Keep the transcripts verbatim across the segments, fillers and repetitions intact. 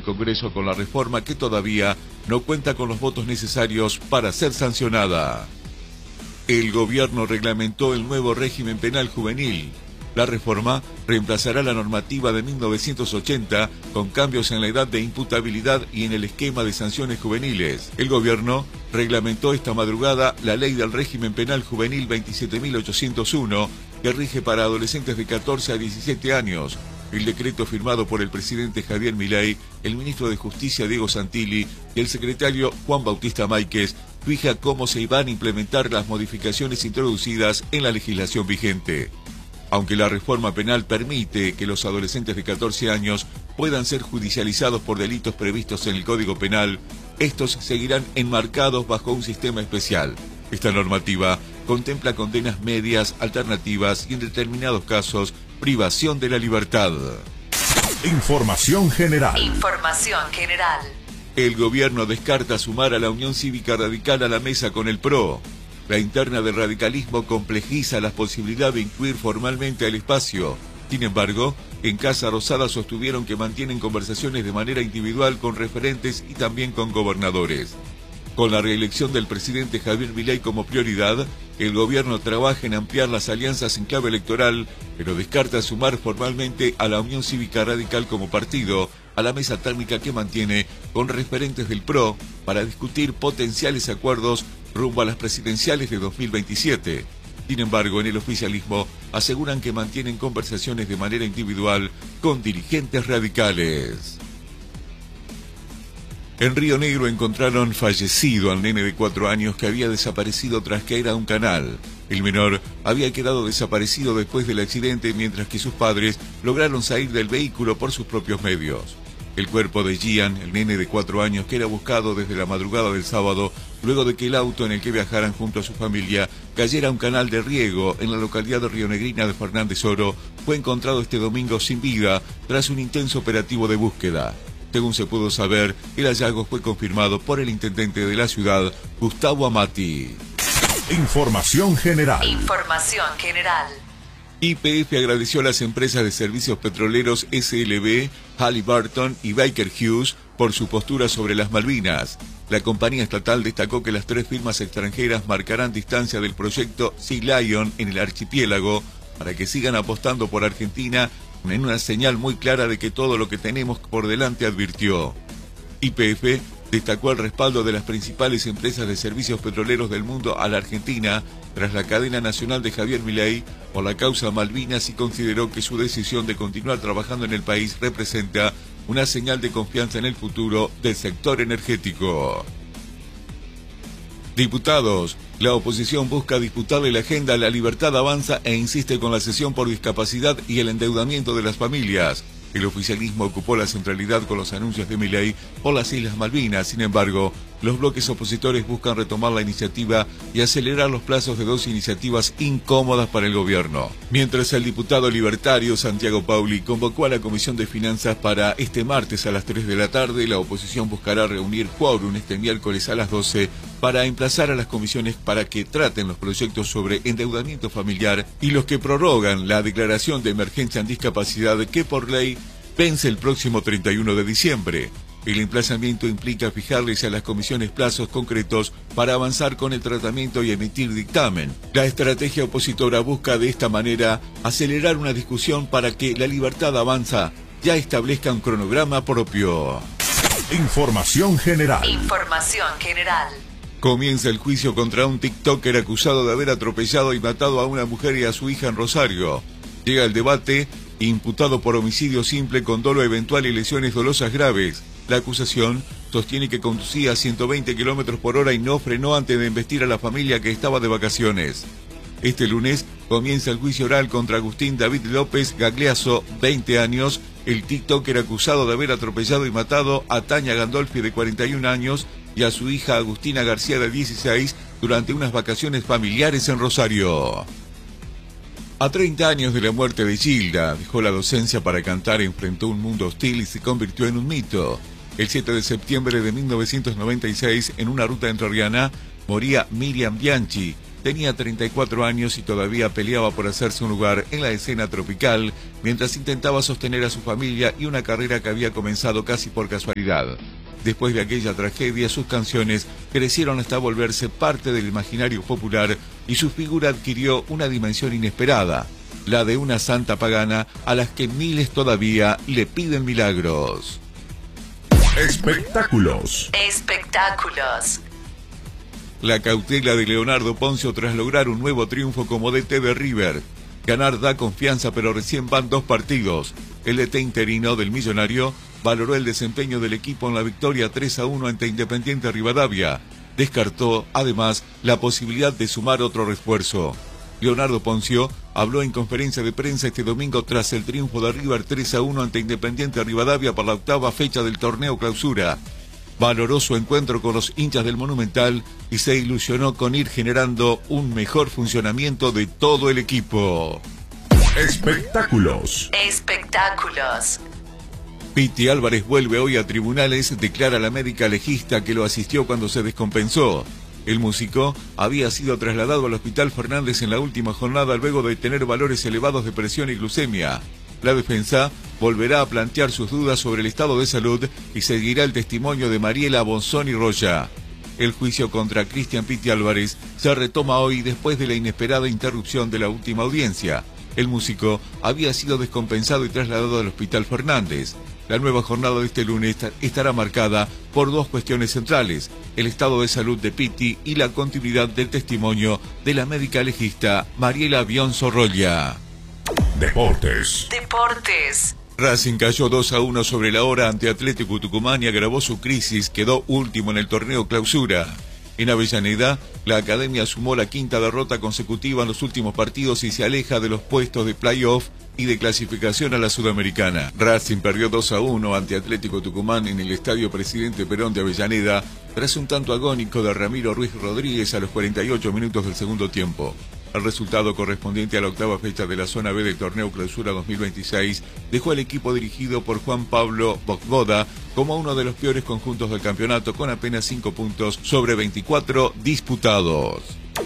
Congreso con la reforma que todavía no cuenta con los votos necesarios para ser sancionada. El gobierno reglamentó el nuevo régimen penal juvenil. La reforma reemplazará la normativa de mil novecientos ochenta con cambios en la edad de imputabilidad y en el esquema de sanciones juveniles. El gobierno reglamentó esta madrugada la ley del régimen penal juvenil veintisiete mil ochocientos uno que rige para adolescentes de catorce a diecisiete años. El decreto firmado por el presidente Javier Milei, el ministro de Justicia Diego Santilli y el secretario Juan Bautista Máiquez fija cómo se van a implementar las modificaciones introducidas en la legislación vigente. Aunque la reforma penal permite que los adolescentes de catorce años puedan ser judicializados por delitos previstos en el Código Penal, estos seguirán enmarcados bajo un sistema especial. Esta normativa contempla condenas medias, alternativas y en determinados casos, privación de la libertad. Información general. Información general. El gobierno descarta sumar a la Unión Cívica Radical a la mesa con el P R O. La interna del radicalismo complejiza la posibilidad de incluir formalmente al espacio. Sin embargo, en Casa Rosada sostuvieron que mantienen conversaciones de manera individual con referentes y también con gobernadores. Con la reelección del presidente Javier Milei como prioridad, el gobierno trabaja en ampliar las alianzas en clave electoral, pero descarta sumar formalmente a la Unión Cívica Radical como partido a la mesa técnica que mantiene con referentes del P R O para discutir potenciales acuerdos rumbo a las presidenciales de dos mil veintisiete. Sin embargo, en el oficialismo aseguran que mantienen conversaciones de manera individual con dirigentes radicales. En Río Negro encontraron fallecido al nene de cuatro años que había desaparecido tras caer a un canal. El menor había quedado desaparecido después del accidente, mientras que sus padres lograron salir del vehículo por sus propios medios. El cuerpo de Gian, el nene de cuatro años que era buscado desde la madrugada del sábado, luego de que el auto en el que viajaran junto a su familia cayera a un canal de riego en la localidad de rionegrina de Fernández Oro, fue encontrado este domingo sin vida tras un intenso operativo de búsqueda. Según se pudo saber, el hallazgo fue confirmado por el intendente de la ciudad, Gustavo Amati. Información general. Información general. Y P F agradeció a las empresas de servicios petroleros S L B, Halliburton y Baker Hughes por su postura sobre las Malvinas. La compañía estatal destacó que las tres firmas extranjeras marcarán distancia del proyecto Sea Lion en el archipiélago para que sigan apostando por Argentina en una señal muy clara de que todo lo que tenemos por delante, advirtió. Y P F destacó el respaldo de las principales empresas de servicios petroleros del mundo a la Argentina tras la cadena nacional de Javier Milei por la causa Malvinas y consideró que su decisión de continuar trabajando en el país representa una señal de confianza en el futuro del sector energético. Diputados, la oposición busca disputarle la agenda a La Libertad Avanza e insiste con la cesión por discapacidad y el endeudamiento de las familias. El oficialismo ocupó la centralidad con los anuncios de Milei por las Islas Malvinas. Sin embargo, los bloques opositores buscan retomar la iniciativa y acelerar los plazos de dos iniciativas incómodas para el gobierno. Mientras el diputado libertario Santiago Pauli convocó a la Comisión de Finanzas para este martes a las tres de la tarde, la oposición buscará reunir quórum este miércoles a las doce para emplazar a las comisiones para que traten los proyectos sobre endeudamiento familiar y los que prorrogan la declaración de emergencia en discapacidad que por ley vence el próximo treinta y uno de diciembre. El emplazamiento implica fijarles a las comisiones plazos concretos para avanzar con el tratamiento y emitir dictamen. La estrategia opositora busca de esta manera acelerar una discusión para que La Libertad Avanza ya establezca un cronograma propio. Información general. Información general. Comienza el juicio contra un TikToker acusado de haber atropellado y matado a una mujer y a su hija en Rosario. Llega el debate, imputado por homicidio simple con dolo eventual y lesiones dolosas graves. La acusación sostiene que conducía a ciento veinte kilómetros por hora y no frenó antes de embestir a la familia que estaba de vacaciones. Este lunes comienza el juicio oral contra Agustín David López Gagliaso, veinte años, el TikToker acusado de haber atropellado y matado a Tania Gandolfi, de cuarenta y un años, y a su hija Agustina García, de dieciséis, durante unas vacaciones familiares en Rosario. A treinta años de la muerte de Gilda, dejó la docencia para cantar, enfrentó un mundo hostil y se convirtió en un mito. El siete de septiembre de mil novecientos noventa y seis, en una ruta entrerriana, moría Miriam Bianchi. Tenía treinta y cuatro años y todavía peleaba por hacerse un lugar en la escena tropical mientras intentaba sostener a su familia y una carrera que había comenzado casi por casualidad. Después de aquella tragedia, sus canciones crecieron hasta volverse parte del imaginario popular y su figura adquirió una dimensión inesperada, la de una santa pagana a las que miles todavía le piden milagros. Espectáculos. Espectáculos. La cautela de Leonardo Poncio tras lograr un nuevo triunfo como D T de River. Ganar da confianza, pero recién van dos partidos. El D T interino del Millonario valoró el desempeño del equipo en la victoria tres a uno ante Independiente Rivadavia. Descartó, además, la posibilidad de sumar otro refuerzo. Leonardo Poncio habló en conferencia de prensa este domingo tras el triunfo de River tres a uno ante Independiente Rivadavia por la octava fecha del torneo Clausura. Valoró su encuentro con los hinchas del Monumental y se ilusionó con ir generando un mejor funcionamiento de todo el equipo. Espectáculos. Espectáculos. Piti Álvarez vuelve hoy a tribunales, declara la médica legista que lo asistió cuando se descompensó. El músico había sido trasladado al Hospital Fernández en la última jornada luego de tener valores elevados de presión y glucemia. La defensa volverá a plantear sus dudas sobre el estado de salud y seguirá el testimonio de Mariela Bonzoni Roya. El juicio contra Cristian Piti Álvarez se retoma hoy después de la inesperada interrupción de la última audiencia. El músico había sido descompensado y trasladado al Hospital Fernández. La nueva jornada de este lunes estará marcada por dos cuestiones centrales: el estado de salud de Piti y la continuidad del testimonio de la médica legista Mariela Bionzo Roya. Deportes. Deportes. Racing cayó dos a uno sobre la hora ante Atlético Tucumán y agravó su crisis, quedó último en el torneo Clausura. En Avellaneda, la academia sumó la quinta derrota consecutiva en los últimos partidos y se aleja de los puestos de playoff y de clasificación a la Sudamericana. Racing perdió dos a uno ante Atlético Tucumán en el Estadio Presidente Perón de Avellaneda tras un tanto agónico de Ramiro Ruiz Rodríguez a los cuarenta y ocho minutos del segundo tiempo. El resultado correspondiente a la octava fecha de la Zona B del Torneo Clausura dos mil veintiséis dejó al equipo dirigido por Juan Pablo Bogboda como uno de los peores conjuntos del campeonato, con apenas cinco puntos sobre veinticuatro disputados.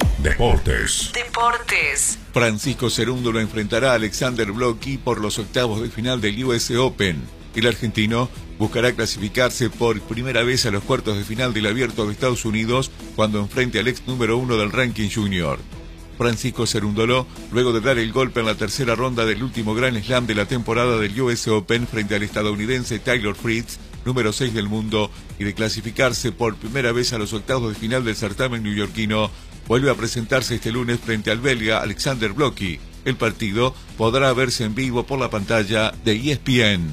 Deportes. Deportes. Francisco Cerúndolo lo enfrentará a Alexander Blocki por los octavos de final del U S Open. El argentino buscará clasificarse por primera vez a los cuartos de final del Abierto de Estados Unidos cuando enfrente al ex número uno del ranking junior. Francisco Cerúndolo, luego de dar el golpe en la tercera ronda del último Grand Slam de la temporada del U S Open frente al estadounidense Taylor Fritz, número seis del mundo, y de clasificarse por primera vez a los octavos de final del certamen neoyorquino, vuelve a presentarse este lunes frente al belga Alexander Blocki. El partido podrá verse en vivo por la pantalla de E S P N.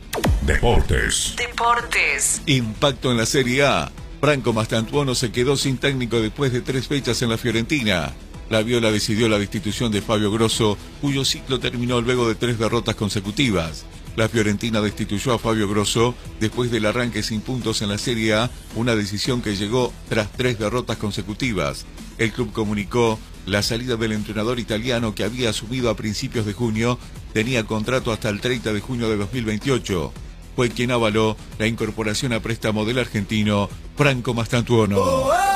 Deportes. Deportes. Impacto en la Serie A. Franco Mastantuono se quedó sin técnico después de tres fechas en la Fiorentina. La Viola decidió la destitución de Fabio Grosso, cuyo ciclo terminó luego de tres derrotas consecutivas. La Fiorentina destituyó a Fabio Grosso después del arranque sin puntos en la Serie A, una decisión que llegó tras tres derrotas consecutivas. El club comunicó la salida del entrenador italiano, que había asumido a principios de junio, tenía contrato hasta el treinta de junio de dos mil veintiocho. Fue quien avaló la incorporación a préstamo del argentino Franco Mastantuono.